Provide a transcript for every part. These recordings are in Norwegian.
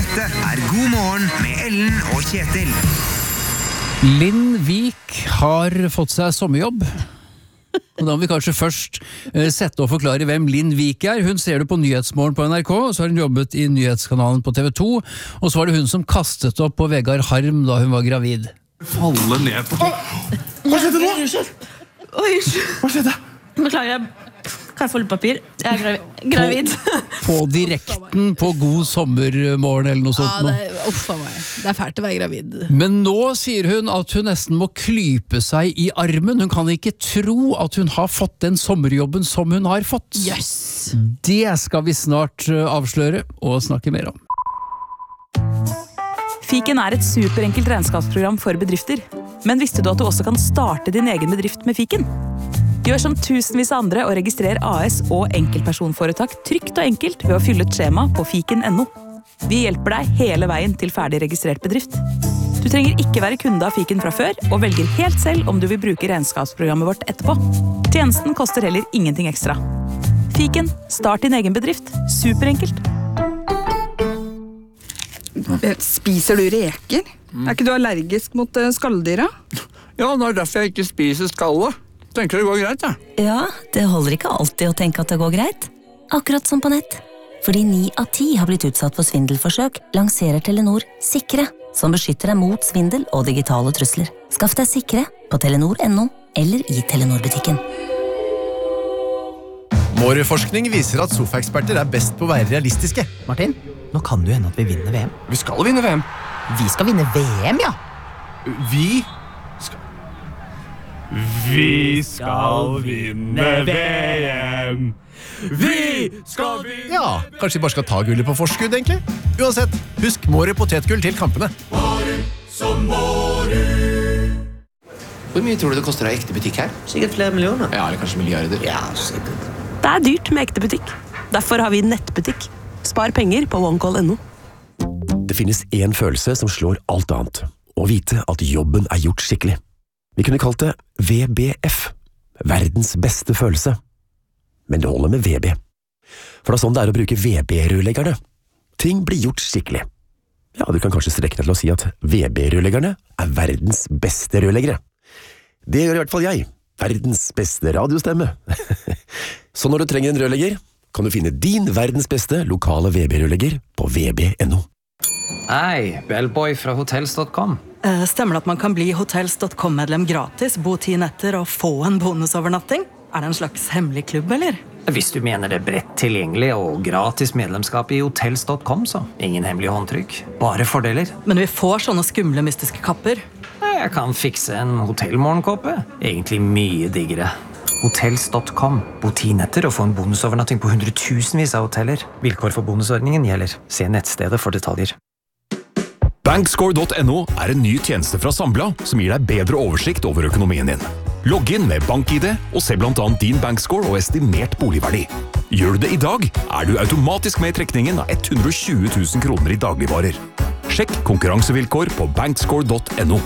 Dette God morgen med Ellen og Kjetil. Linn Vik har fått seg sommerjobb. Og da må vi kanskje først sette og forklare hvem Linn Vik er. Hun ser du på Nyhetsmorgen på NRK, så har hun jobbet i nyhetskanalen på TV 2, og så var det hun som kastet opp på Vegard Harm da hun var gravid. Falle ned på Hva skjedde nå? Hva skjedde? Beklager, kan jeg få litt papir? Jeg er gravid. På direkten på God sommermorgen eller noe sånt. Det er fælt å være gravid. Men nå sier hun at hun nesten må klype seg i armen. Hun kan ikke tro at hun har fått den sommerjobben som hun har fått. Yes. Det skal vi snart avsløre og snakke mer om. Fiken er et superenkelt regnskapsprogram for bedrifter. Men visste du at du også kan starte din egen bedrift med Fiken? Gjør som tusenvis av andre og registrer AS og enkeltpersonforetak trygt og enkelt ved å fylle et skjema på fiken.no. Vi hjelper deg hele veien til ferdig registrert bedrift. Du trenger ikke være kunde av Fiken fra før, og velger helt selv om du vil bruke regnskapsprogrammet vårt etterpå. Tjenesten koster heller ingenting ekstra. Fiken, start din egen bedrift. Superenkelt. Spiser du reker? Er ikke du allergisk mot skalldyra? Ja, det er derfor jeg ikke spiser skallet. Tenker det går greit, ja. Ja, det holder ikke alltid å tenke at det går greit. Akkurat som på nett. Fordi 9 av 10 har blitt utsatt for svindelforsøk, lanserer Telenor Sikre, som beskytter deg mot svindel og digitale trusler. Skaff deg Sikre på telenor.no eller i Telenor-butikken. Vår forskning viser at sofaeksperter er best på å være realistiske. Martin, nå kan det hende at vi vinner VM. Vi skal vinne VM. Vi skal vinne VM, ja. Vi skal vinne VM. Vi skal vinne. Ja, kanskje vi bare skal ta gullet på forskudd, egentlig. Uansett, husk Måre potetgull til kampene. Hvor mye tror du det koster å ha ekte butikk her? Sikkert flere millioner. Ja, eller kanskje milliarder. Ja, sikkert. Det er dyrt med ekte butikk. Derfor har vi nettbutikk. Spar penger på OneCall.no. Det finnes en følelse som slår alt annet. Å vite at jobben er gjort skikkelig. Vi kunne kalt det VBF, verdens beste følelse. Men det holder med VB. For det er sånn det er å bruke VB-rørleggerne. Ting blir gjort skikkelig. Ja, du kan kanskje strekke deg til å si at VB-rørleggerne er verdens beste rørleggere. Det gjør i hvert fall jeg. Verdens beste radiostemme. Så når du trenger en rørlegger, kan du finne din verdens beste lokale VB-rørlegger på vb.no. Hei, Bellboy fra hotels.com. Stemmer det at man kan bli hotels.com-medlem gratis, bo 10 netter og få en bonusovernatting? Er det en slags hemmelig klubb, eller? Hvis du mener det bredt tilgjengelig og gratis medlemskap i hotels.com, så ingen hemmelig håndtrykk. Bare fordeler. Men vi får sånne skumle, mystiske kapper. Jeg kan fikse en hotellmorgenkåpe. Egentlig mye diggere. Hotels.com. Bo 10 netter og få en bonusovernatting på hundretusenvis av hoteller. Vilkår for bonusordningen gjelder. Se nettstedet for detaljer. Bankscore.no er en ny tjeneste fra Sambla som gir deg bedre oversikt over økonomien din. Logg inn med BankID og se blant annet din bankscore og estimert boligverdi. Gjør du det i dag, er du automatisk med i trekningen av 120 000 kroner i dagligvarer. Sjekk konkurransevilkår på bankscore.no.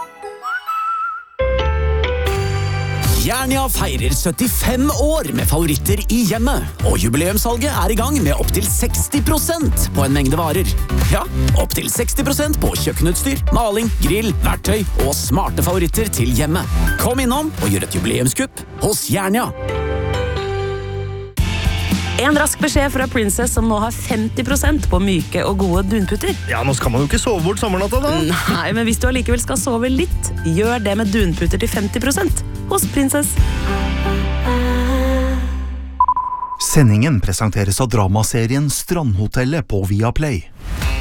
Jernia feirer 75 år med favoritter i hjemmet, og jubileumssalget er i gang med opp til 60% på en mengde varer. Ja, opp til 60% på kjøkkenutstyr, maling, grill, verktøy og smarte favoritter til hjemmet. Kom innom og gjør et jubileumskupp hos Jernia. En rask beskjed fra Princess som nå har 50% på myke og gode dunputter. Ja, nå skal man jo ikke sove bort sommernatta da. Nei, men hvis du allikevel skal sove litt, gjør det med dunputter til 50% hos Princess. Sendingen presenteres av dramaserien Strandhotellet på Viaplay.